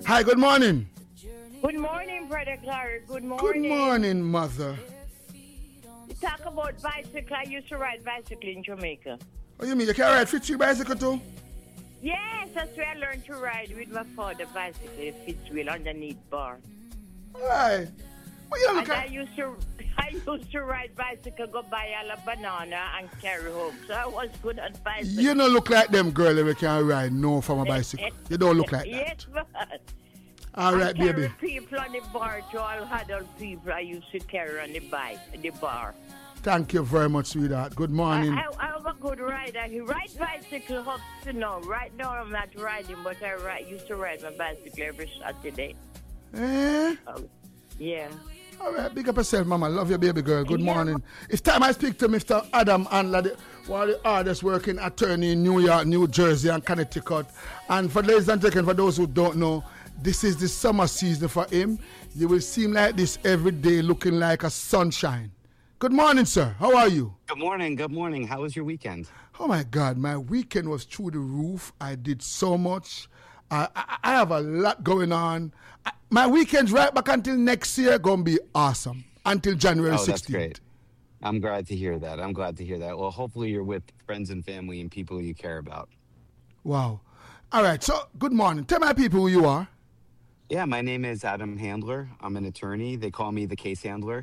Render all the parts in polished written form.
Hi, good morning. Good morning, Brother Clark. Good morning. Good morning, mother. You talk about bicycle. I used to ride bicycle in Jamaica. What you mean? You can ride fifth wheel bicycle too? Yes, that's where I learned to ride with my father bicycle, fifth wheel underneath bar. Alright. Well, you look And at... I used to ride bicycle, go buy all a banana and carry home. So I was good at bicycle. You don't look like them girl that can ride no from a bicycle. You don't look like that. Yes, but All right, I carry baby. people on the bar to all adult people I used to carry on the bar. Thank you very much, sweetheart. Good morning. I'm a good rider. I ride bicycle up to now. Right now I'm not riding, but I used to ride my bicycle every Saturday. Eh? Yeah. All right, big up yourself, mama. Love your baby girl. Good morning. It's time I speak to Mr. Adam Andler, one of the hardest working attorney in New York, New Jersey, and Connecticut. And for ladies and gentlemen, for those who don't know, this is the summer season for him. You will seem like this every day, looking like a sunshine. Good morning, sir. How are you? Good morning. Good morning. How was your weekend? Oh, my God. My weekend was through the roof. I did so much. I have a lot going on. My weekend's right back until next year going to be awesome. Until January 16th. That's great. I'm glad to hear that. Well, hopefully you're with friends and family and people you care about. Wow. All right. So, good morning. Tell my people who you are. Yeah, my name is Adam Handler. I'm an attorney. They call me the case handler.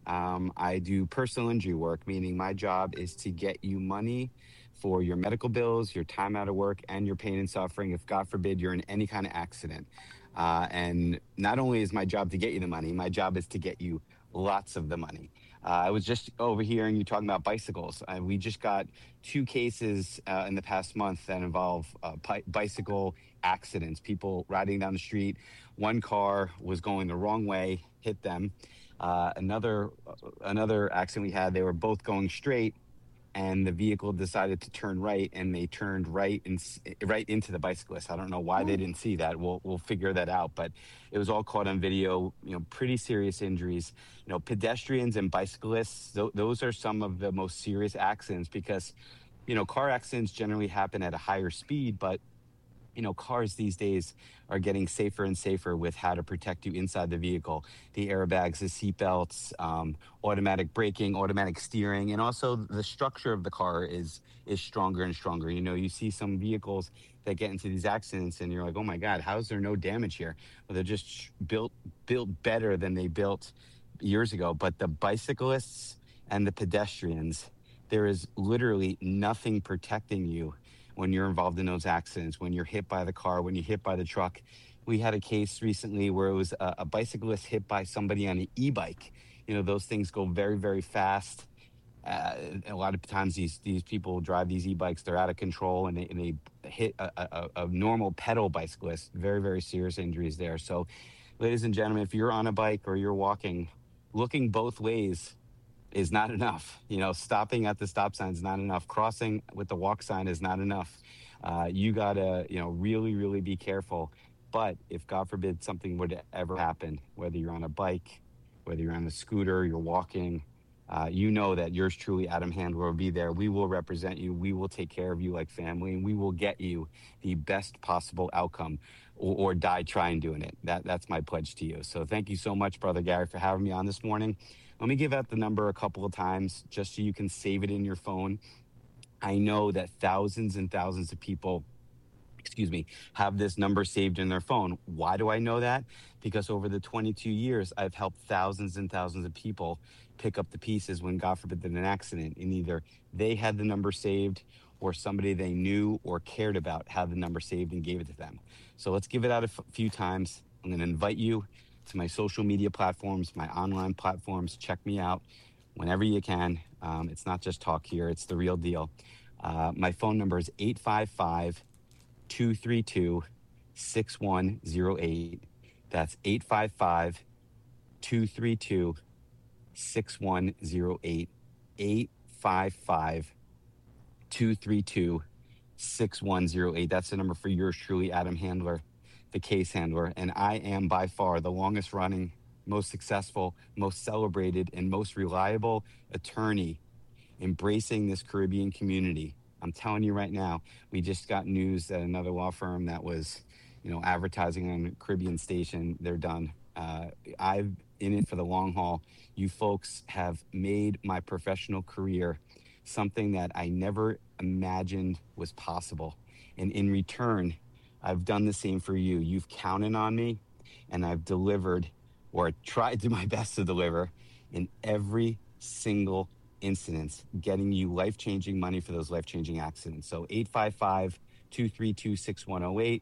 I do personal injury work, meaning my job is to get you money for your medical bills, your time out of work, and your pain and suffering if, God forbid, you're in any kind of accident. And not only is my job to get you the money, my job is to get you lots of the money. I was just overhearing you talking about bicycles. We just got 2 cases in the past month that involve bicycle accidents, people riding down the street. One car was going the wrong way, hit them. Another accident we had, they were both going straight, and the vehicle decided to turn right, and they turned right into the bicyclist. I don't know why they didn't see that. We'll figure that out, but it was all caught on video. Pretty serious injuries. Pedestrians and bicyclists, those are some of the most serious accidents because, car accidents generally happen at a higher speed, but cars these days are getting safer and safer with how to protect you inside the vehicle. The airbags, the seatbelts, automatic braking, automatic steering, and also the structure of the car is stronger and stronger. You see some vehicles that get into these accidents and you're like, oh my God, how is there no damage here? Well, they're just built better than they built years ago. But the bicyclists and the pedestrians, there is literally nothing protecting you when you're involved in those accidents, when you're hit by the car, when you're hit by the truck. We had a case recently where it was a bicyclist hit by somebody on an e-bike. Those things go very, very fast. A lot of times these people drive these e-bikes, they're out of control, and they hit a normal pedal bicyclist. Very, very serious injuries there. So, ladies and gentlemen, if you're on a bike or you're walking, looking both ways is not enough. Stopping at the stop sign is not enough. Crossing with the walk sign is not enough. You gotta, really, really be careful. But if God forbid something were to ever happen, whether you're on a bike, whether you're on a scooter, you're walking, that yours truly, Adam Handler, will be there. We will represent you. We will take care of you like family, and we will get you the best possible outcome, or die trying doing it. That's my pledge to you. So thank you so much, Brother Gary, for having me on this morning. Let me give out the number a couple of times just so you can save it in your phone. I know that thousands and thousands of people, have this number saved in their phone. Why do I know that? Because over the 22 years, I've helped thousands and thousands of people pick up the pieces when, God forbid, in an accident, and either they had the number saved or somebody they knew or cared about had the number saved and gave it to them. So let's give it out a few times. I'm going to invite you to my social media platforms, my online platforms. Check me out whenever you can. It's not just talk here. It's the real deal. My phone number is 855-232-6108. That's 855-232-6108. 855-232-6108. That's the number for yours truly, Adam Handler, the case handler. And I am by far the longest running, most successful, most celebrated, and most reliable attorney embracing this Caribbean community. I'm telling you right now, we just got news that another law firm that was, advertising on a Caribbean station, they're done. I'm in it for the long haul. You folks have made my professional career something that I never imagined was possible. And in return, I've done the same for you. You've counted on me, and I've delivered, or tried to my best to deliver, in every single incident, getting you life-changing money for those life-changing accidents. So 855-232-6108,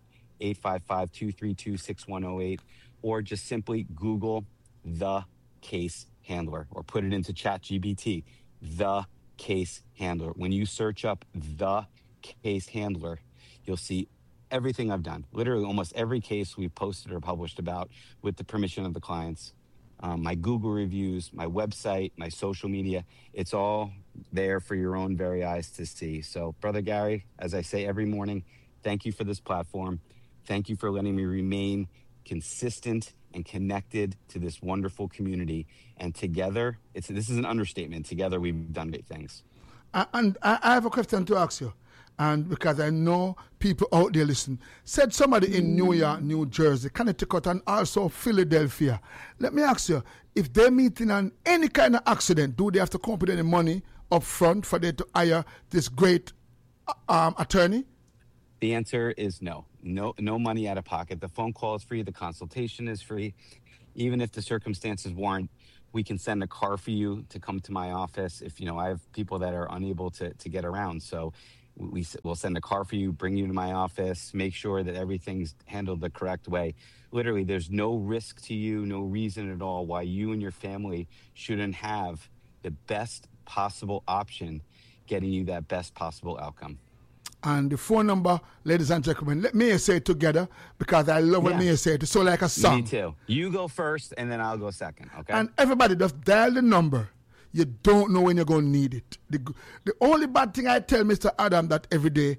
855-232-6108, or just simply Google the case handler or put it into ChatGPT, the case handler. When you search up the case handler, you'll see everything I've done. Literally almost every case we've posted or published about with the permission of the clients. My Google reviews, my website, my social media, it's all there for your own very eyes to see. So, Brother Gary, as I say every morning, thank you for this platform. Thank you for letting me remain consistent and connected to this wonderful community. And together, this is an understatement. Together, we've done great things. And I have a question to ask you. And because I know people out there listen, said somebody in New York, New Jersey, Connecticut, and also Philadelphia. Let me ask you, if they're meeting on any kind of accident, do they have to come up with any money up front for them to hire this great attorney? The answer is no. No money out of pocket. The phone call is free. The consultation is free. Even if the circumstances warrant, we can send a car for you to come to my office. If, I have people that are unable to get around. So we'll send a car for you, bring you to my office, make sure that everything's handled the correct way. Literally, there's no risk to you, no reason at all why you and your family shouldn't have the best possible option getting you that best possible outcome. And the phone number, ladies and gentlemen, let me say it together because I love when me say it. It's so like a song. Me too. You go first and then I'll go second, okay? And everybody just dial the number. You don't know when you're going to need it. The only bad thing I tell Mr. Adam that every day,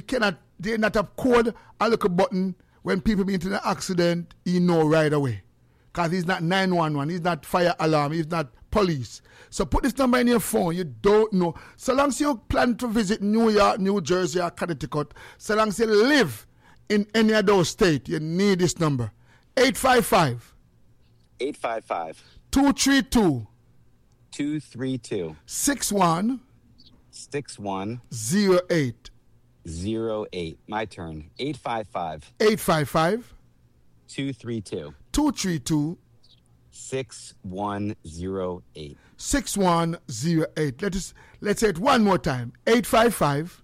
they not have code a little button when people meet in an accident, he know right away. Because he's not 911, he's not fire alarm, he's not police. So put this number in your phone, you don't know. So long as you plan to visit New York, New Jersey, or Connecticut, so long as you live in any of those states, you need this number. 855 232 232 61 08. 08. My turn. 855 232 6108. 6108. Let's say it one more time. 855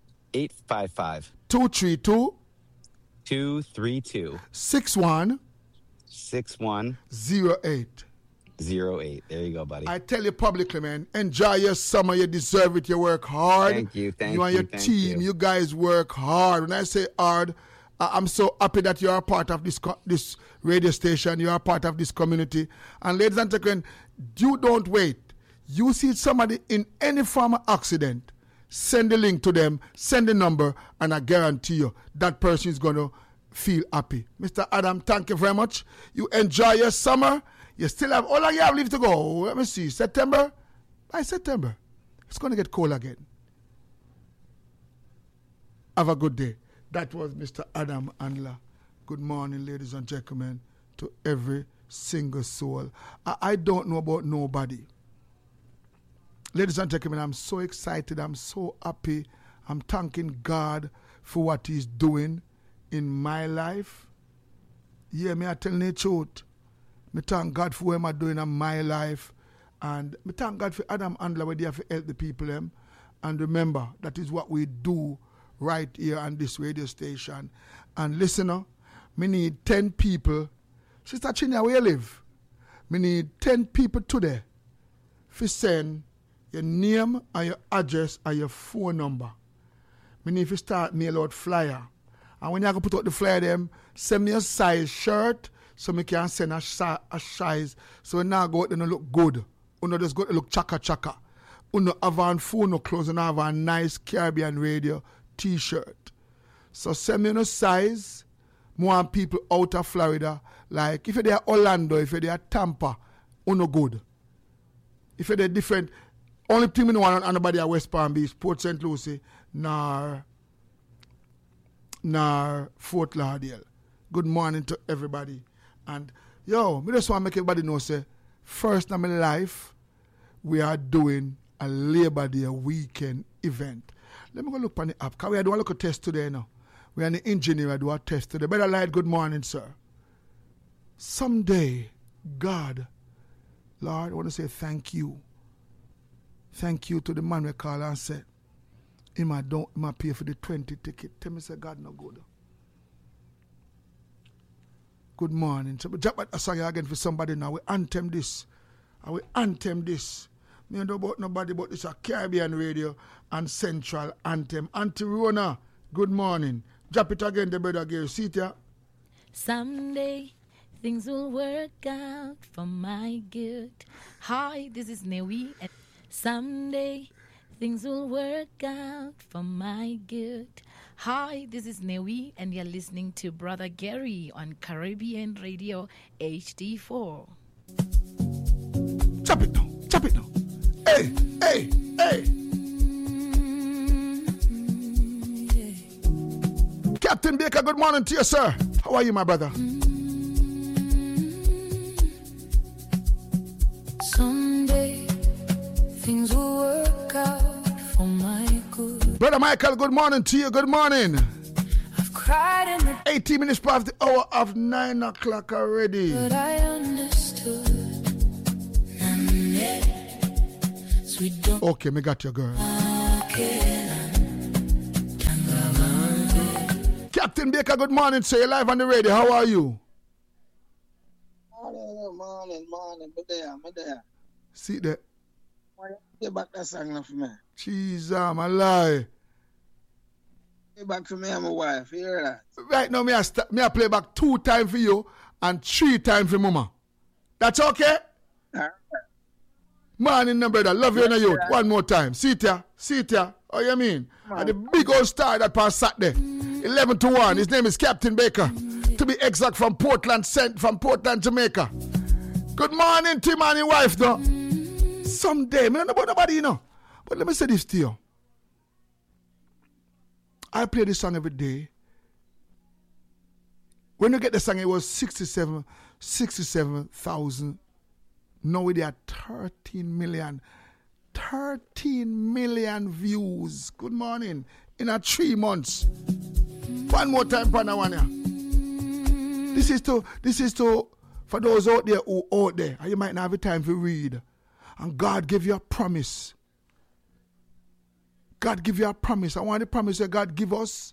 232 6108. 08. There you go, buddy. I tell you publicly, man, enjoy your summer. You deserve it. You work hard. Thank you. You and your team, you guys work hard. When I say hard, I'm so happy that you are part of this radio station. You are part of this community. And ladies and gentlemen, you don't wait. You see somebody in any form of accident, send the link to them, send the number, and I guarantee you that person is going to feel happy. Mr. Adam, thank you very much. You enjoy your summer. You still have, all you have leave to go. Let me see, September? By September, it's going to get cold again. Have a good day. That was Mr. Adam Handler. Good morning, ladies and gentlemen, to every single soul. I don't know about nobody. Ladies and gentlemen, I'm so excited. I'm so happy. I'm thanking God for what He's doing in my life. Yeah, me I tell the truth. Me thank God for what I'm doing in my life. And me thank God for Adam Handler where they have to help the people. And remember, that is what we do right here on this radio station. And listener, me need 10 people. Sister Chinya, where you live? Me need 10 people today to send your name and your address and your phone number. Me need to start mail out flyer. And when you go put out the flyer, them send me a size shirt so me can send a size. So when I go out, they don't look good. You just go to look chaka. You have on phone clothes and have a nice Caribbean radio t-shirt. So send me a size. More people out of Florida. Like if you're Orlando, if you're Tampa, you good. If you're different, only thing we know on anybody at West Palm Beach, Port St. Lucie, nor Fort Lauderdale. Good morning to everybody. And yo, me just want to make everybody know, say, first in my life, we are doing a Labor Day weekend event. Let me go look on the app. Because we are doing a local test today now. We are in the engineer, I do a test today. Better light, good morning, sir. Someday, God, Lord, I want to say thank you. Thank you to the man we call and said, he might pay for the 20 ticket. Tell me, say, God, no good. Good morning. So, drop a song again for somebody now. We anthem this. I will anthem this. Me don't know about nobody, but it's a Caribbean radio and Central anthem. Auntie Rona, good morning. Drop it again, the brother Gary. See it here. Someday things will work out for my good. Hi, this is Newi. Someday things will work out for my good. Hi, this is Newi, and you're listening to Brother Gary on Caribbean Radio HD4. Chop it now. Chop it now. Hey, hey, hey. Captain Baker, good morning to you, sir. How are you, my brother? Someday things will work out for my good. Brother Michael, good morning to you. Good morning. I've cried in the 18 minutes past the hour of 9 o'clock already. but I understood. And yet, sweet don't Okay, me got your girl. Captain Baker, good morning, sir. You're live on the radio. How are you? Morning. Me there. See that? Get back that song now for me. Jesus, my lie. Get back for me and my wife. You hear that? Right now, me I play back 2 times for you and 3 times for mama. That's okay? All right. Morning, no brother. Love you and youth. One more time. See it ya. How you mean? And the big old star that passed Saturday. 11 to 1. His name is Captain Baker. To be exact, from Portland, Jamaica. Good morning, Tim and your wife, though. Someday, I don't know about nobody, you know. But let me say this to you. I play this song every day. When you get the song, it was 67,000. Now we are 13 million. 13 million views. Good morning. In 3 months. One more time, Panawania. This is to for those out there who out there, and you might not have the time to read. And God give you a promise. God give you a promise. I want the promise that God give us.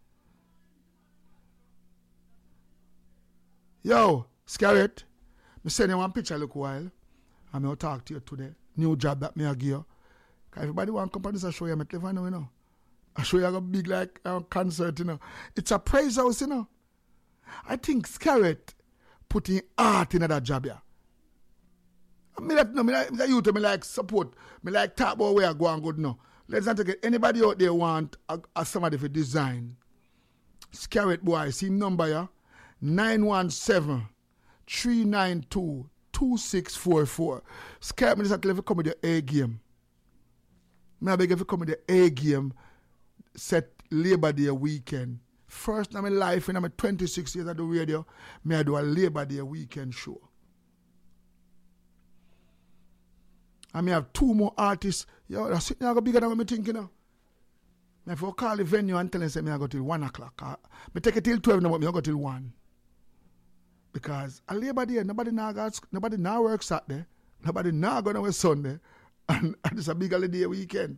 Yo, Scarlett, me send you one picture look while. I'm going to talk to you today. New job that me I give you. Because everybody want companies to show you, I know, you know. I show you a big like concert, you know. It's a praise house, you know. I think Scarlett putting art in that job, yeah. Me like support. Me like talk about where I go and good now. Let's not take it. Anybody out there want somebody for design. Scarlett boy, see number, yeah? 917-392-2644. Scarlett, me just have come with the A game. Me beg if you come with the A game, set Labor Day weekend. First in my life, in my 26 years at the radio, I do a Labor Day weekend show. And I have 2 more artists. Yo, that's it. I go bigger than what I'm thinking now. I have to call the venue and tell them I go till 1 o'clock. I take it till 12 now, but I go till 1. Because a Labor Day, nobody now works Saturday. Nobody now go to Sunday. And it's a big holiday weekend.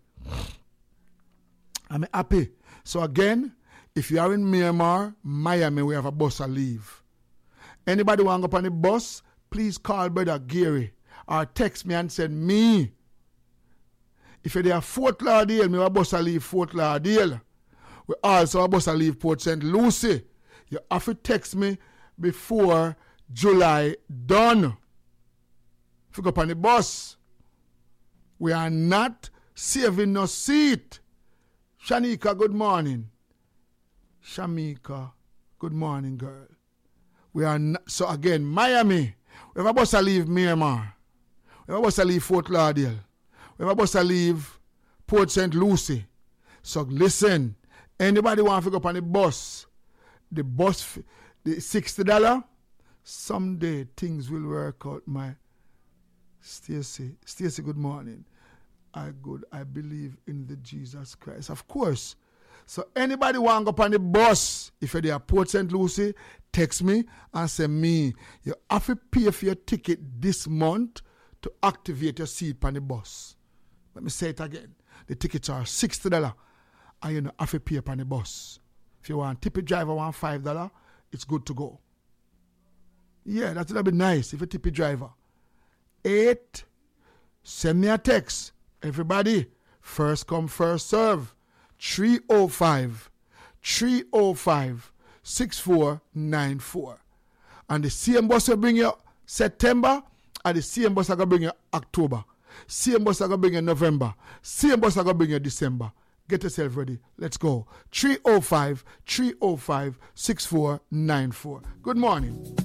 I'm happy. So again, if you are in Myanmar, Miami, we have a bus to leave. Anybody want to go on the bus, please call Brother Gary or text me and send me. If you're there Fort Lauderdale, we have a bus to leave Fort Lauderdale. We also have a bus to leave Port St. Lucie. You have to text me before July done. If you go on the bus, we are not saving no seat. Shanika, good morning. Shamika, good morning, girl. We are not, so again, Miami. We have a bus to leave Myanmar. We have a bus to leave Fort Lauderdale. We have a bus to leave Port St. Lucie. So listen, anybody want to go up on the bus The $60. Someday things will work out, my Stacy. Stacy, good morning. I believe in the Jesus Christ. Of course. So anybody want to go on the bus, if you're there at Port St. Lucie, text me and say me, you have to pay for your ticket this month to activate your seat on the bus. Let me say it again. The tickets are $60 and you don't have to pay on the bus. If you want tippy driver want $5, it's good to go. Yeah, that would be nice if you tippy driver. 8, send me a text. Everybody, first come, first serve. 305-6494. And the same bus will bring you September, and the same bus will bring you October. Same bus will bring you November. Same bus will bring you December. Get yourself ready. Let's go. 305-6494. Good morning.